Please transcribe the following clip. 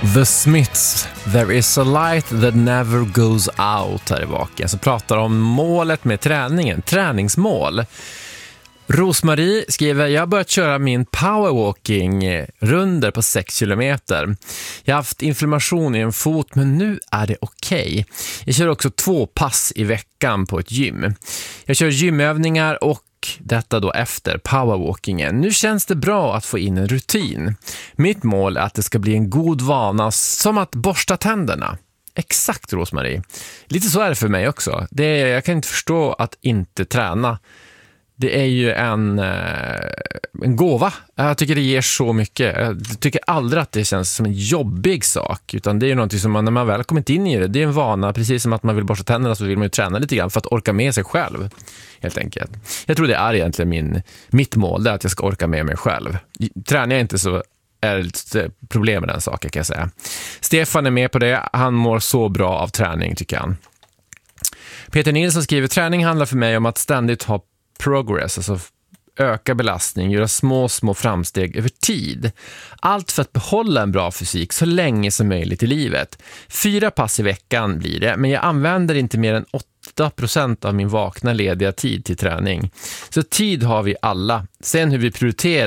The Smiths, There is a light that never goes out här i baken. Så pratar om målet med träningen, träningsmål. Rosmarie skriver, jag har börjat köra min powerwalking runder på 6 kilometer. Jag har haft inflammation i en fot men nu är det okej. Jag kör också 2 pass i veckan på ett gym. Jag kör gymövningar och detta då efter powerwalkingen. Nu känns det bra att få in en rutin. Mitt mål är att det ska bli en god vana som att borsta tänderna. Exakt, Rosmarie. Lite så är det för mig också. Jag kan inte förstå att inte träna. Det är ju en gåva. Jag tycker det ger så mycket. Jag tycker aldrig att det känns som en jobbig sak. Utan det är ju någonting som när man väl kommit in i det. Det är en vana, precis som att man vill borsta tänderna så vill man ju träna lite grann för att orka med sig själv. Helt enkelt. Jag tror det är egentligen mitt mål, det är att jag ska orka med mig själv. Tränar jag inte så är det ett problem med den saken, kan jag säga. Stefan är med på det. Han mår så bra av träning, tycker han. Peter Nilsson skriver, träning handlar för mig om att ständigt ha progress, alltså öka belastning, göra små framsteg över tid. Allt för att behålla en bra fysik så länge som möjligt i livet. 4 pass i veckan blir det, men jag använder inte mer än 8% av min vakna lediga tid till träning. Så tid har vi alla. Sen hur vi prioriterar